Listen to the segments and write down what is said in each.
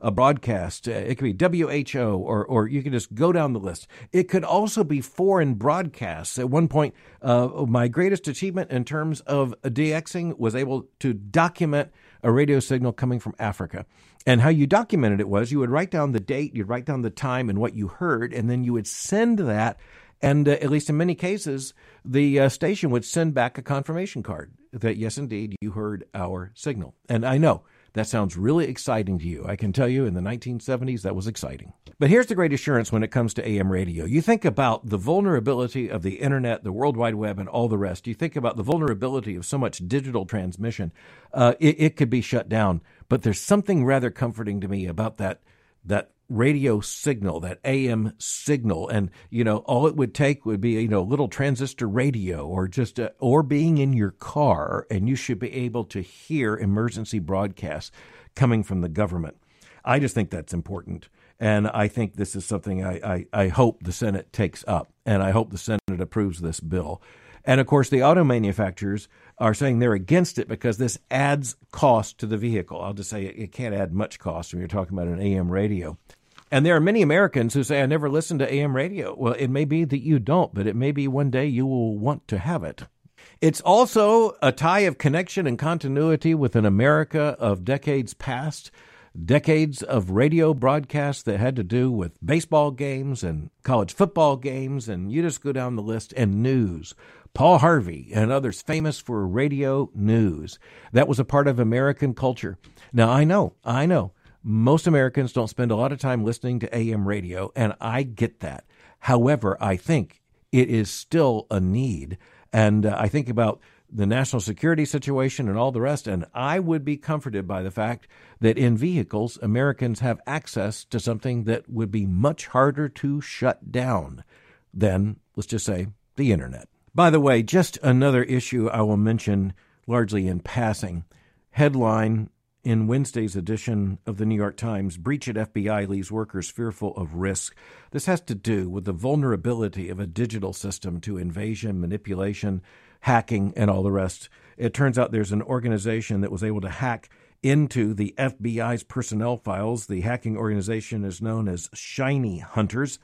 a broadcast. It could be WHO, or you can just go down the list. It could also be foreign broadcasts. At one point, my greatest achievement in terms of DXing was able to document a radio signal coming from Africa. And how you documented it was you would write down the date, you'd write down the time and what you heard, and then you would send that. And at least in many cases, the station would send back a confirmation card that, yes, indeed, you heard our signal. And I know that sounds really exciting to you. I can tell you in the 1970s, that was exciting. But here's the great assurance when it comes to AM radio. You think about the vulnerability of the internet, the World Wide Web, and all the rest. You think about the vulnerability of so much digital transmission. It could be shut down. But there's something rather comforting to me about that radio signal, that AM signal. And, all it would take would be, a little transistor radio or just, or being in your car, and you should be able to hear emergency broadcasts coming from the government. I just think that's important. And I think this is something I hope the Senate takes up, and I hope the Senate approves this bill. And, of course, the auto manufacturers are saying they're against it because this adds cost to the vehicle. I'll just say it can't add much cost when you're talking about an AM radio. And there are many Americans who say, I never listened to AM radio. Well, it may be that you don't, but it may be one day you will want to have it. It's also a tie of connection and continuity with an America of decades past, decades of radio broadcasts that had to do with baseball games and college football games, and you just go down the list, and news. Paul Harvey and others famous for radio news. That was a part of American culture. Now, I know. Most Americans don't spend a lot of time listening to AM radio, and I get that. However, I think it is still a need, and I think about the national security situation and all the rest, and I would be comforted by the fact that in vehicles, Americans have access to something that would be much harder to shut down than, let's just say, the internet. By the way, just another issue I will mention largely in passing. Headline in Wednesday's edition of the New York Times, breach at FBI leaves workers fearful of risk. This has to do with the vulnerability of a digital system to invasion, manipulation, hacking, and all the rest. It turns out there's an organization that was able to hack into the FBI's personnel files. The hacking organization is known as Shiny Hunters.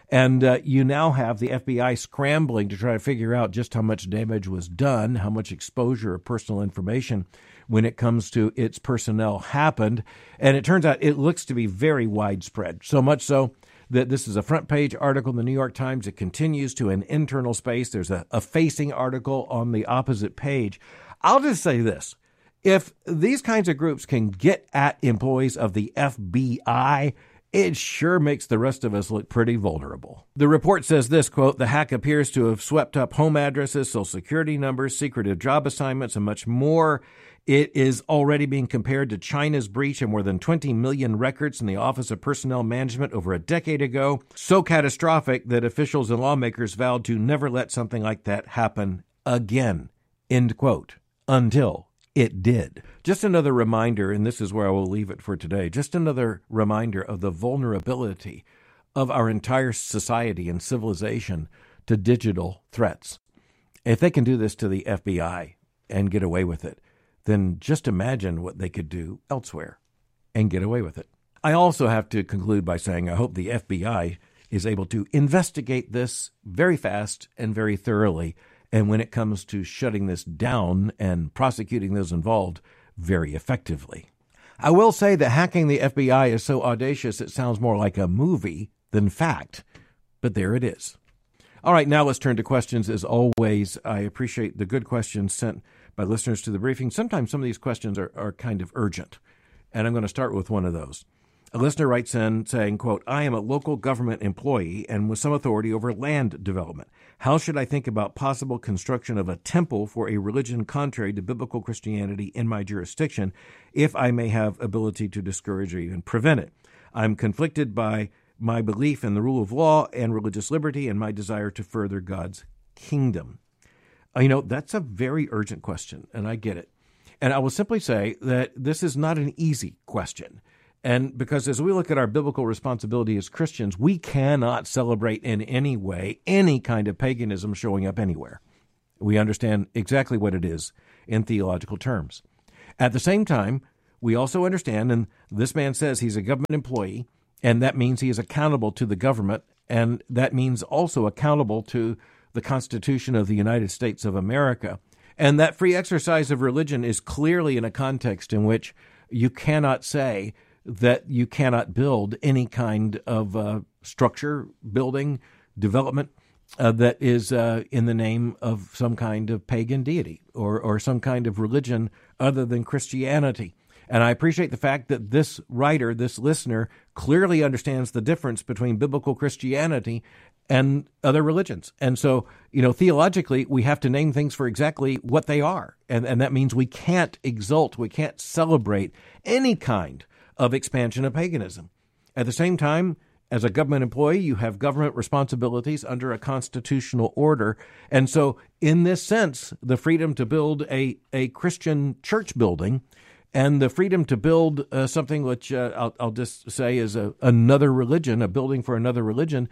And you now have the FBI scrambling to try to figure out just how much damage was done, how much exposure of personal information when it comes to its personnel happened. And it turns out it looks to be very widespread, so much so that this is a front page article in the New York Times. It continues to an internal space. There's a facing article on the opposite page. I'll just say this. If these kinds of groups can get at employees of the FBI, it sure makes the rest of us look pretty vulnerable. The report says this, quote, the hack appears to have swept up home addresses, social security numbers, secretive job assignments, and much more. It is already being compared to China's breach of more than 20 million records in the Office of Personnel Management over a decade ago, so catastrophic that officials and lawmakers vowed to never let something like that happen again, end quote, until it did. Just another reminder, and this is where I will leave it for today, just another reminder of the vulnerability of our entire society and civilization to digital threats. If they can do this to the FBI and get away with it, then just imagine what they could do elsewhere and get away with it. I also have to conclude by saying I hope the FBI is able to investigate this very fast and very thoroughly, and when it comes to shutting this down and prosecuting those involved, very effectively. I will say that hacking the FBI is so audacious it sounds more like a movie than fact, but there it is. All right, now let's turn to questions. As always, I appreciate the good questions sent by listeners to the briefing. Sometimes some of these questions are kind of urgent, and I'm going to start with one of those. A listener writes in saying, quote, I am a local government employee and with some authority over land development. How should I think about possible construction of a temple for a religion contrary to biblical Christianity in my jurisdiction if I may have ability to discourage or even prevent it? I'm conflicted by my belief in the rule of law and religious liberty and my desire to further God's kingdom. That's a very urgent question, and I get it. And I will simply say that this is not an easy question. And because as we look at our biblical responsibility as Christians, we cannot celebrate in any way any kind of paganism showing up anywhere. We understand exactly what it is in theological terms. At the same time, we also understand, and this man says he's a government employee, and that means he is accountable to the government, and that means also accountable to the Constitution of the United States of America. And that free exercise of religion is clearly in a context in which you cannot say that you cannot build any kind of structure, building, development that is in the name of some kind of pagan deity or some kind of religion other than Christianity. And I appreciate the fact that this writer, this listener, clearly understands the difference between biblical Christianity and other religions. And so, theologically, we have to name things for exactly what they are. And that means we can't exalt, we can't celebrate any kind of expansion of paganism. At the same time, as a government employee, you have government responsibilities under a constitutional order. And so, in this sense, the freedom to build a Christian church building and the freedom to build something which I'll just say is another religion, a building for another religion,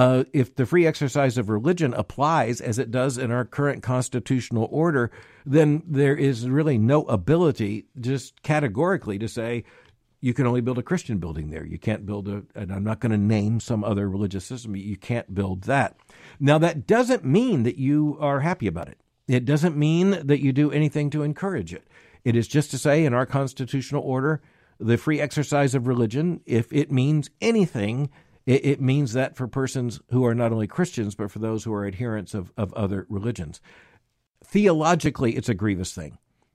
if the free exercise of religion applies as it does in our current constitutional order, then there is really no ability just categorically to say you can only build a Christian building there. You can't build and I'm not going to name some other religious system, you can't build that. Now, that doesn't mean that you are happy about it. It doesn't mean that you do anything to encourage it. It is just to say in our constitutional order, the free exercise of religion, if it means anything, it means that for persons who are not only Christians, but for those who are adherents of other religions. Theologically, it's a grievous thing.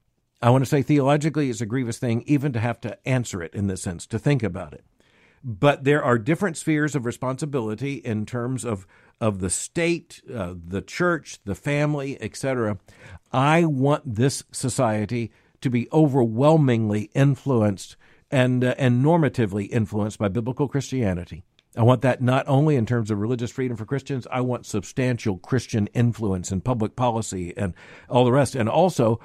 I want to say theologically, it's a grievous thing even to have to answer it in this sense, to think about it. But there are different spheres of responsibility in terms of the state, the church, the family, etc. I want this society to be overwhelmingly influenced and normatively influenced by biblical Christianity. I want that not only in terms of religious freedom for Christians, I want substantial Christian influence in public policy and all the rest. And also,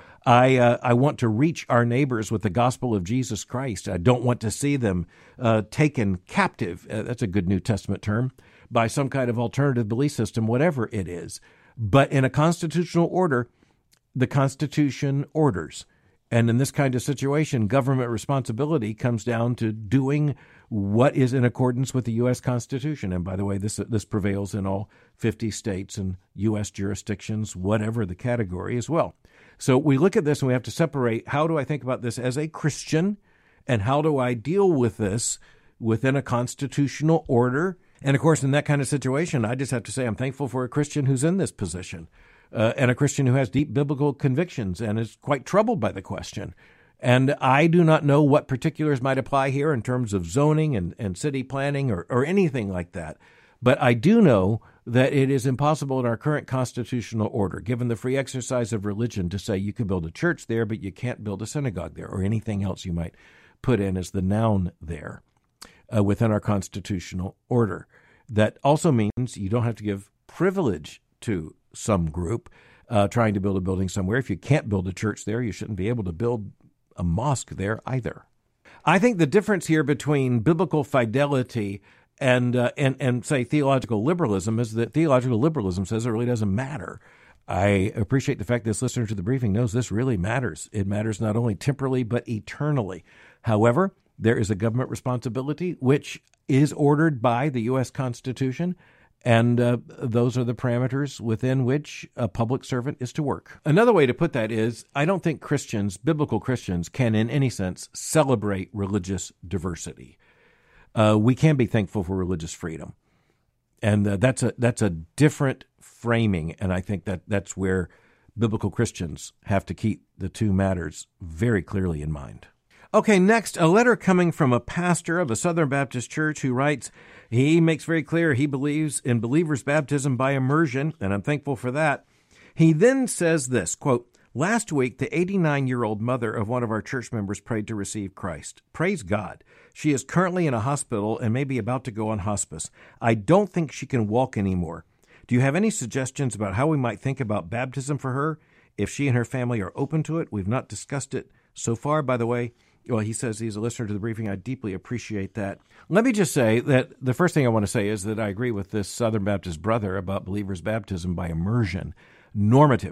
I want to reach our neighbors with the gospel of Jesus Christ. I don't want to see them taken captive, that's a good New Testament term, by some kind of alternative belief system, whatever it is. But in a constitutional order, the Constitution orders. And in this kind of situation, government responsibility comes down to doing what is in accordance with the U.S. Constitution. And by the way, this prevails in all 50 states and U.S. jurisdictions, whatever the category as well. So we look at this and we have to separate, how do I think about this as a Christian, and how do I deal with this within a constitutional order? And of course, in that kind of situation, I just have to say I'm thankful for a Christian who's in this position. And a Christian who has deep biblical convictions and is quite troubled by the question. And I do not know what particulars might apply here in terms of zoning and city planning or anything like that. But I do know that it is impossible in our current constitutional order, given the free exercise of religion, to say you can build a church there, but you can't build a synagogue there, or anything else you might put in as the noun there within our constitutional order. That also means you don't have to give privilege to some group trying to build a building somewhere. If you can't build a church there, you shouldn't be able to build a mosque there either. I think the difference here between biblical fidelity and say theological liberalism is that theological liberalism says it really doesn't matter. I appreciate the fact this listener to the briefing knows this really matters. It matters not only temporally but eternally. However, there is a government responsibility which is ordered by the U.S. Constitution. And those are the parameters within which a public servant is to work. Another way to put that is, I don't think Christians, biblical Christians, can in any sense celebrate religious diversity. We can be thankful for religious freedom. And that's a different framing, and I think that's where biblical Christians have to keep the two matters very clearly in mind. Okay, next, a letter coming from a pastor of a Southern Baptist church who writes, he makes very clear he believes in believers' baptism by immersion, and I'm thankful for that. He then says this, quote, "Last week, the 89-year-old mother of one of our church members prayed to receive Christ. Praise God. She is currently in a hospital and may be about to go on hospice. I don't think she can walk anymore. Do you have any suggestions about how we might think about baptism for her? If she and her family are open to it, we've not discussed it so far, by the way." Well, he says he's a listener to the briefing. I deeply appreciate that. Let me just say that the first thing I want to say is that I agree with this Southern Baptist brother about believers' baptism by immersion. Normative.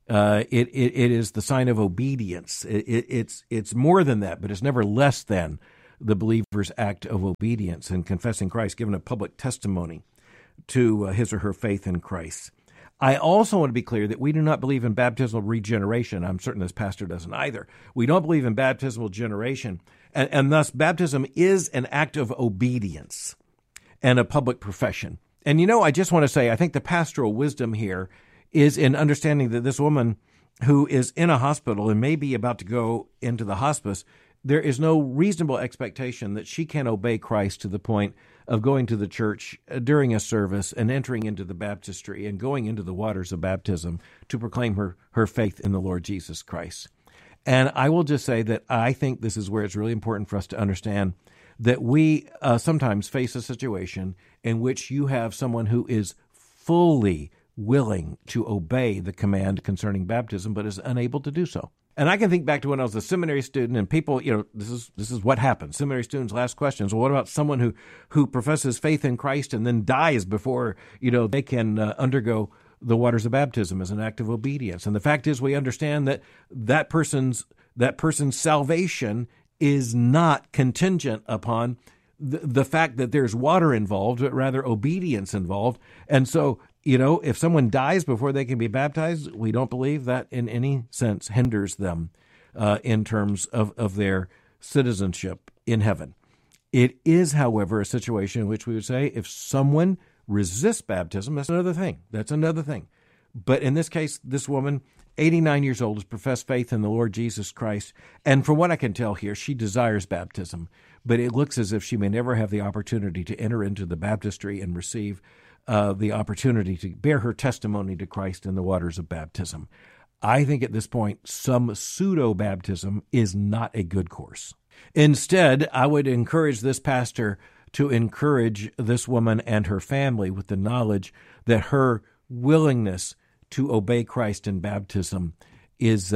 It is the sign of obedience. It's more than that, but it's never less than the believer's act of obedience in confessing Christ, giving a public testimony to his or her faith in Christ. I also want to be clear that we do not believe in baptismal regeneration. I'm certain this pastor doesn't either. We don't believe in baptismal generation, and thus baptism is an act of obedience and a public profession. And I just want to say, I think the pastoral wisdom here is in understanding that this woman who is in a hospital and may be about to go into the hospice, there is no reasonable expectation that she can obey Christ to the point of going to the church during a service and entering into the baptistry and going into the waters of baptism to proclaim her faith in the Lord Jesus Christ. And I will just say that I think this is where it's really important for us to understand that we sometimes face a situation in which you have someone who is fully willing to obey the command concerning baptism, but is unable to do so. And I can think back to when I was a seminary student, and people, this is what happens. Seminary students ask questions. Well, what about someone who professes faith in Christ and then dies before, they can undergo the waters of baptism as an act of obedience? And the fact is, we understand that person's salvation is not contingent upon the fact that there's water involved, but rather obedience involved. And so, if someone dies before they can be baptized, we don't believe that in any sense hinders them in terms of their citizenship in heaven. It is, however, a situation in which we would say if someone resists baptism, that's another thing. But in this case, this woman, 89 years old, has professed faith in the Lord Jesus Christ. And from what I can tell here, she desires baptism, but it looks as if she may never have the opportunity to enter into the baptistry and receive the opportunity to bear her testimony to Christ in the waters of baptism. I think at this point, some pseudo-baptism is not a good course. Instead, I would encourage this pastor to encourage this woman and her family with the knowledge that her willingness to obey Christ in baptism is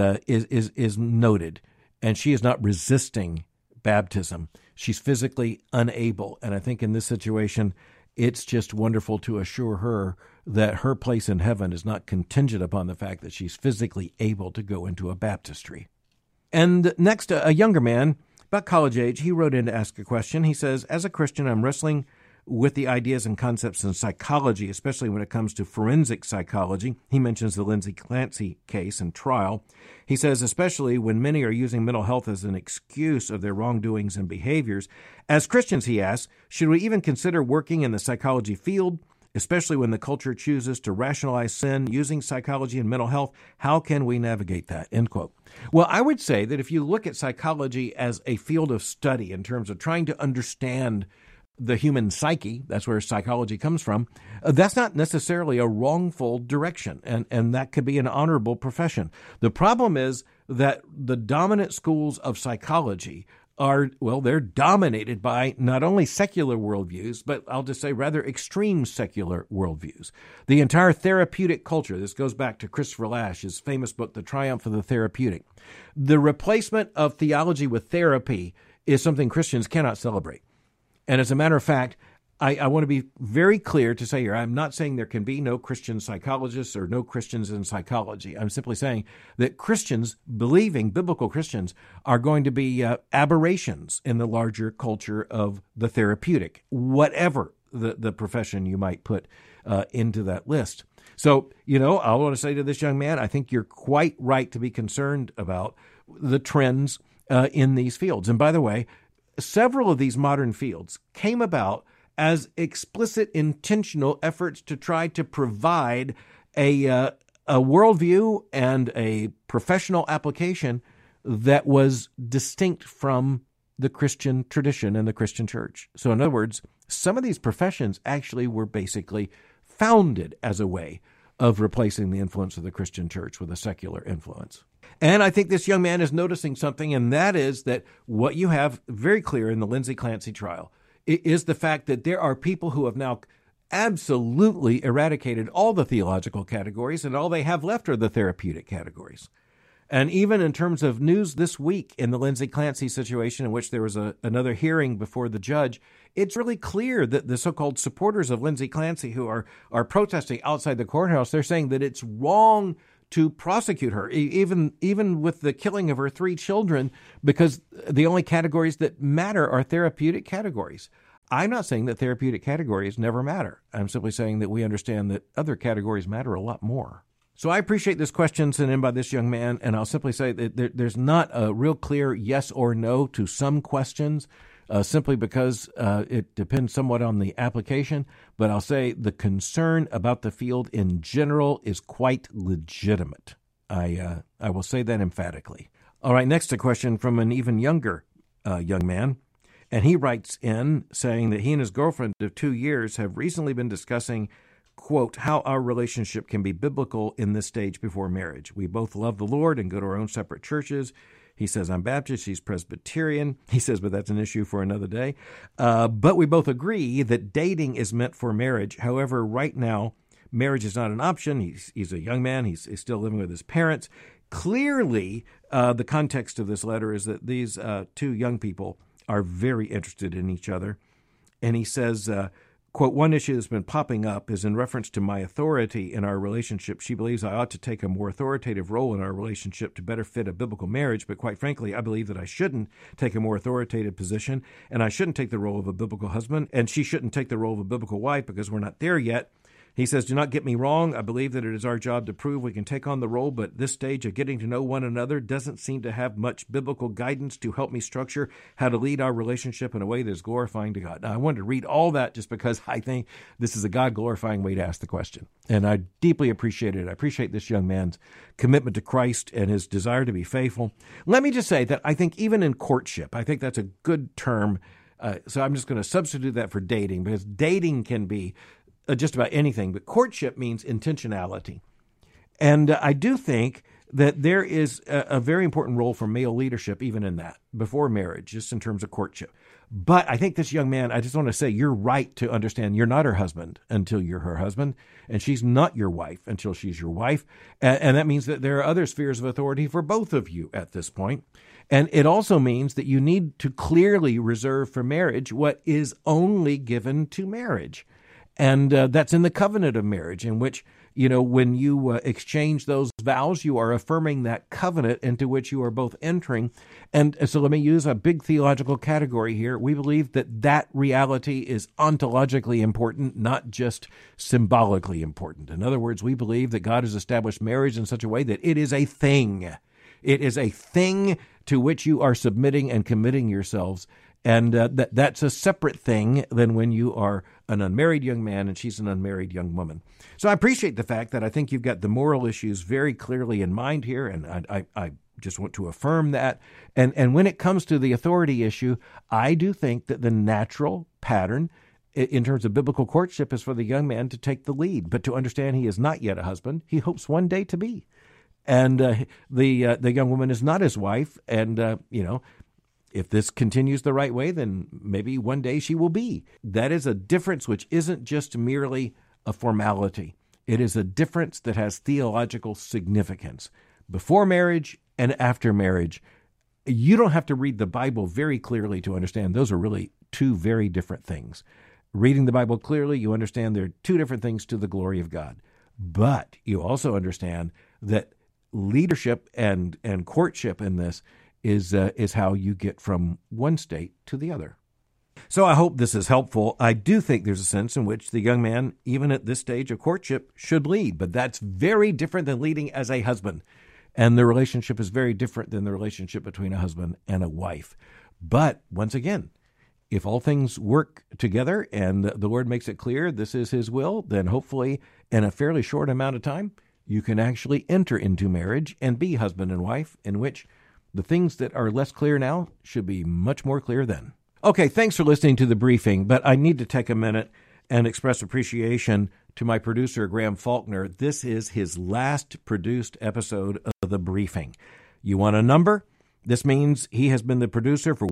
noted, and she is not resisting baptism. She's physically unable, and I think in this situation, it's just wonderful to assure her that her place in heaven is not contingent upon the fact that she's physically able to go into a baptistry. And next, a younger man, about college age, he wrote in to ask a question. He says, as a Christian, I'm wrestling with the ideas and concepts in psychology, especially when it comes to forensic psychology. He mentions the Lindsay Clancy case and trial. He says, especially when many are using mental health as an excuse of their wrongdoings and behaviors. As Christians, he asks, should we even consider working in the psychology field, especially when the culture chooses to rationalize sin using psychology and mental health? How can we navigate that? End quote. Well, I would say that if you look at psychology as a field of study in terms of trying to understand the human psyche, that's where psychology comes from, that's not necessarily a wrongful direction, and that could be an honorable profession. The problem is that the dominant schools of psychology they're dominated by not only secular worldviews, but I'll just say rather extreme secular worldviews. The entire therapeutic culture, this goes back to Christopher Lasch, his famous book, The Triumph of the Therapeutic. The replacement of theology with therapy is something Christians cannot celebrate. And as a matter of fact, I want to be very clear to say here, I'm not saying there can be no Christian psychologists or no Christians in psychology. I'm simply saying that Christians, believing biblical Christians, are going to be aberrations in the larger culture of the therapeutic, whatever the profession you might put into that list. So, I want to say to this young man, I think you're quite right to be concerned about the trends in these fields. And by the way, several of these modern fields came about as explicit, intentional efforts to try to provide a worldview and a professional application that was distinct from the Christian tradition and the Christian church. So in other words, some of these professions actually were basically founded as a way of replacing the influence of the Christian church with a secular influence. And I think this young man is noticing something, and that is that what you have very clear in the Lindsay Clancy trial is the fact that there are people who have now absolutely eradicated all the theological categories, and all they have left are the therapeutic categories. And even in terms of news this week in the Lindsay Clancy situation, in which there was another hearing before the judge, it's really clear that the so-called supporters of Lindsay Clancy who are protesting outside the courthouse, they're saying that it's wrong to prosecute her, even with the killing of her 3 children, because the only categories that matter are therapeutic categories. I'm not saying that therapeutic categories never matter. I'm simply saying that we understand that other categories matter a lot more. So I appreciate this question sent in by this young man, and I'll simply say that there's not a real clear yes or no to some questions, simply because it depends somewhat on the application. But I'll say the concern about the field in general is quite legitimate. I will say that emphatically. All right, next a question from an even younger young man. And he writes in saying that he and his girlfriend of 2 years have recently been discussing, quote, how our relationship can be biblical in this stage before marriage. We both love the Lord and go to our own separate churches. He says, I'm Baptist, she's Presbyterian. He says, but that's an issue for another day. But we both agree that dating is meant for marriage. However, right now, marriage is not an option. He's a young man. He's still living with his parents. Clearly, the context of this letter is that these 2 young people are very interested in each other. And he says, quote, one issue that's been popping up is in reference to my authority in our relationship. She believes I ought to take a more authoritative role in our relationship to better fit a biblical marriage. But quite frankly, I believe that I shouldn't take a more authoritative position, and I shouldn't take the role of a biblical husband, and she shouldn't take the role of a biblical wife because we're not there yet. He says, do not get me wrong. I believe that it is our job to prove we can take on the role, but this stage of getting to know one another doesn't seem to have much biblical guidance to help me structure how to lead our relationship in a way that is glorifying to God. Now, I wanted to read all that just because I think this is a God-glorifying way to ask the question, and I deeply appreciate it. I appreciate this young man's commitment to Christ and his desire to be faithful. Let me just say that I think even in courtship, I think that's a good term, so I'm just going to substitute that for dating, because dating can be just about anything, but courtship means intentionality. And I do think that there is a very important role for male leadership even in that, before marriage, just in terms of courtship. But I think this young man, I just want to say, you're right to understand you're not her husband until you're her husband, and she's not your wife until she's your wife. And that means that there are other spheres of authority for both of you at this point. And it also means that you need to clearly reserve for marriage what is only given to marriage. And that's in the covenant of marriage, in which, when you exchange those vows, you are affirming that covenant into which you are both entering. And so let me use a big theological category here. We believe that reality is ontologically important, not just symbolically important. In other words, we believe that God has established marriage in such a way that it is a thing. It is a thing to which you are submitting and committing yourselves. And that's a separate thing than when you are an unmarried young man and she's an unmarried young woman. So I appreciate the fact that I think you've got the moral issues very clearly in mind here, and I just want to affirm that. And when it comes to the authority issue, I do think that the natural pattern in terms of biblical courtship is for the young man to take the lead, but to understand he is not yet a husband. He hopes one day to be. And the young woman is not his wife, and, if this continues the right way, then maybe one day she will be. That is a difference which isn't just merely a formality. It is a difference that has theological significance. Before marriage and after marriage, you don't have to read the Bible very clearly to understand those are really 2 very different things. Reading the Bible clearly, you understand there are 2 different things to the glory of God. But you also understand that leadership and courtship in this is how you get from one state to the other. So I hope this is helpful. I do think there's a sense in which the young man, even at this stage of courtship, should lead, but that's very different than leading as a husband. And the relationship is very different than the relationship between a husband and a wife. But once again, if all things work together and the Lord makes it clear this is his will, then hopefully in a fairly short amount of time, you can actually enter into marriage and be husband and wife, in which the things that are less clear now should be much more clear then. Okay, thanks for listening to the briefing, but I need to take a minute and express appreciation to my producer, Graham Faulkner. This is his last produced episode of the briefing. You want a number? This means he has been the producer for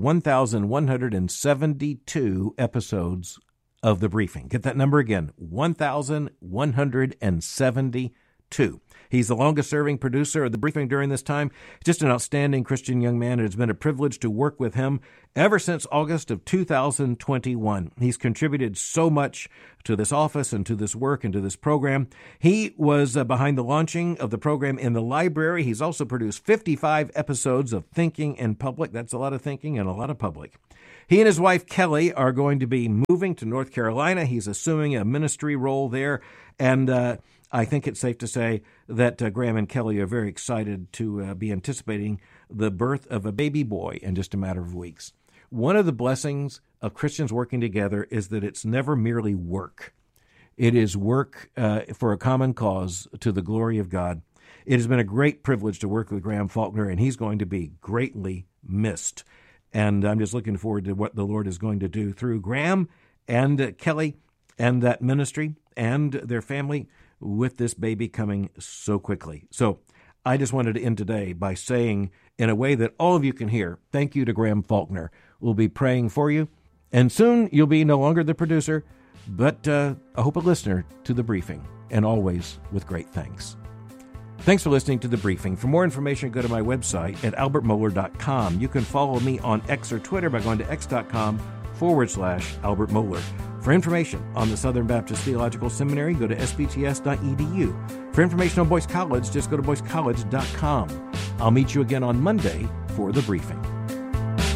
1,172 episodes of the briefing. Get that number again, 1,172. He's the longest-serving producer of The Briefing during this time. Just an outstanding Christian young man. It has been a privilege to work with him ever since August of 2021. He's contributed so much to this office and to this work and to this program. He was behind the launching of the program in the library. He's also produced 55 episodes of Thinking in Public. That's a lot of thinking and a lot of public. He and his wife, Kelly, are going to be moving to North Carolina. He's assuming a ministry role there. And I think it's safe to say that Graham and Kelly are very excited to be anticipating the birth of a baby boy in just a matter of weeks. One of the blessings of Christians working together is that it's never merely work. It is work for a common cause to the glory of God. It has been a great privilege to work with Graham Faulkner, and he's going to be greatly missed. And I'm just looking forward to what the Lord is going to do through Graham and Kelly and that ministry and their family with this baby coming so quickly. So I just wanted to end today by saying, in a way that all of you can hear, thank you to Graham Faulkner. We'll be praying for you. And soon you'll be no longer the producer, but I hope a listener to The Briefing, and always with great thanks. Thanks for listening to The Briefing. For more information, go to my website at albertmohler.com. You can follow me on X or Twitter by going to x.com/Albert Mohler. For information on the Southern Baptist Theological Seminary, go to sbts.edu. For information on Boyce College, just go to boycecollege.com. I'll meet you again on Monday for The Briefing.